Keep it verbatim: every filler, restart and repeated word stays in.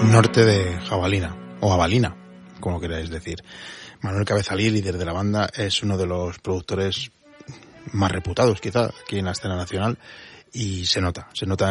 norte de Jabalina, o Abalina, como queráis decir. Manuel Cabezalí, líder de la banda, es uno de los productores más reputados, quizá, aquí en la escena nacional, y se nota, se nota